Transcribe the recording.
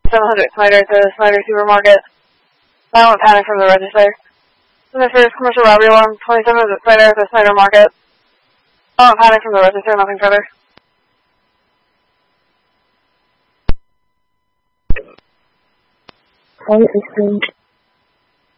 700 Snyder to Snyder Supermarket. Violent panic from the register. And the first commercial robbery alarm, 27 Snyder to Snyder Market. Violent panic from the register, nothing further. Sorry,